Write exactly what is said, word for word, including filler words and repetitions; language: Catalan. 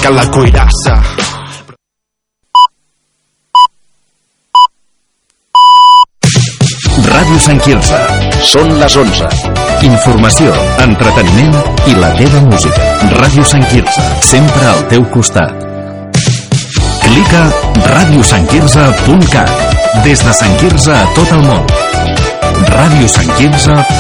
que la cuirassa. Ràdio Sant Quirze. Són les onze. Informació, entreteniment i la teva música. Ràdio Sant Quirze, sempre al teu costat. Clica ràdio sant quirze punt cat. Des de Sant Quirze a tot el món. ràdio sant quirze